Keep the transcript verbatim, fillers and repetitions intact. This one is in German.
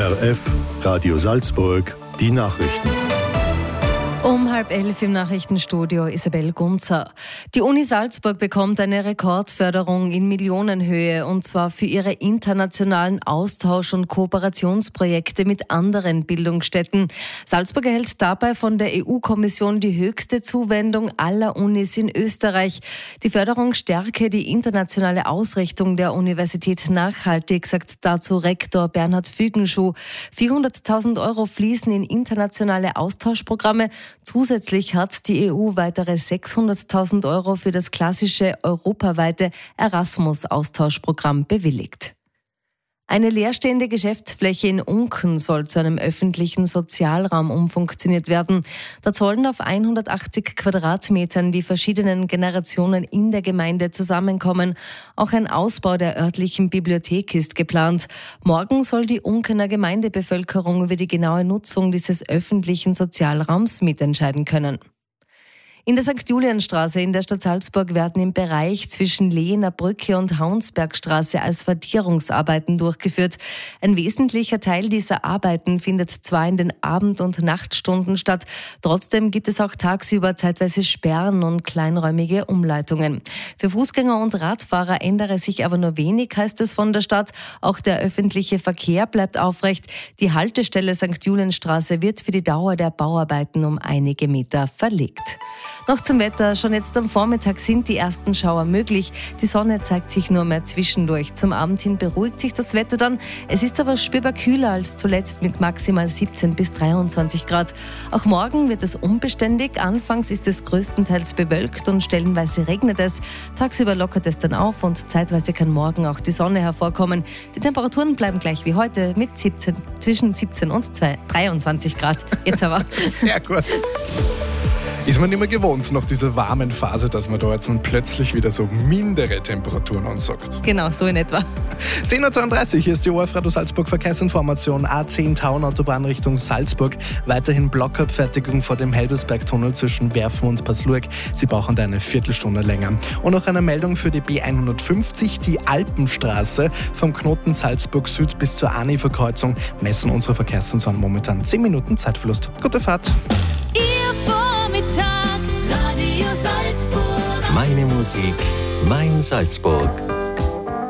O R F, Radio Salzburg, die Nachrichten. Um halb elf im Nachrichtenstudio Isabel Gunzer. Die Uni Salzburg bekommt eine Rekordförderung in Millionenhöhe, und zwar für ihre internationalen Austausch- und Kooperationsprojekte mit anderen Bildungsstätten. Salzburg erhält dabei von der E U-Kommission die höchste Zuwendung aller Unis in Österreich. Die Förderung stärke die internationale Ausrichtung der Universität nachhaltig, sagt dazu Rektor Bernhard Fügenschuh. vierhunderttausend Euro fließen in internationale Austauschprogramme. Zusätzlich hat die E U weitere sechshunderttausend Euro für das klassische europaweite Erasmus-Austauschprogramm bewilligt. Eine leerstehende Geschäftsfläche in Unken soll zu einem öffentlichen Sozialraum umfunktioniert werden. Dort sollen auf hundertachtzig Quadratmetern die verschiedenen Generationen in der Gemeinde zusammenkommen. Auch ein Ausbau der örtlichen Bibliothek ist geplant. Morgen soll die Unkener Gemeindebevölkerung über die genaue Nutzung dieses öffentlichen Sozialraums mitentscheiden können. In der Sankt Julianstraße in der Stadt Salzburg werden im Bereich zwischen Lehener Brücke und Haunsbergstraße als Verdierungsarbeiten durchgeführt. Ein wesentlicher Teil dieser Arbeiten findet zwar in den Abend- und Nachtstunden statt, trotzdem gibt es auch tagsüber zeitweise Sperren und kleinräumige Umleitungen. Für Fußgänger und Radfahrer ändere sich aber nur wenig, heißt es von der Stadt. Auch der öffentliche Verkehr bleibt aufrecht. Die Haltestelle Sankt Julianstraße wird für die Dauer der Bauarbeiten um einige Meter verlegt. Noch zum Wetter. Schon jetzt am Vormittag sind die ersten Schauer möglich. Die Sonne zeigt sich nur mehr zwischendurch. Zum Abend hin beruhigt sich das Wetter dann. Es ist aber spürbar kühler als zuletzt mit maximal siebzehn bis dreiundzwanzig Grad. Auch morgen wird es unbeständig. Anfangs ist es größtenteils bewölkt und stellenweise regnet es. Tagsüber lockert es dann auf und zeitweise kann morgen auch die Sonne hervorkommen. Die Temperaturen bleiben gleich wie heute mit siebzehn, zwischen siebzehn und dreiundzwanzig Grad. Jetzt aber. Sehr gut. Ist man nicht mehr gewohnt nach dieser warmen Phase, dass man da jetzt dann plötzlich wieder so mindere Temperaturen ansagt. Genau, so in etwa. zehn Uhr zweiunddreißig, hier ist die O R F Radio Salzburg Verkehrsinformation. A zehn Town Autobahn Richtung Salzburg. Weiterhin Blockabfertigung vor dem Helbersberg-Tunnel zwischen Werfen und Passlurg. Sie brauchen da eine Viertelstunde länger. Und noch eine Meldung für die B hundertfünfzig, die Alpenstraße. Vom Knoten Salzburg Süd bis zur Ani-Verkreuzung messen unsere Verkehrssensoren momentan zehn Minuten Zeitverlust. Gute Fahrt. Meine Musik, mein Salzburg.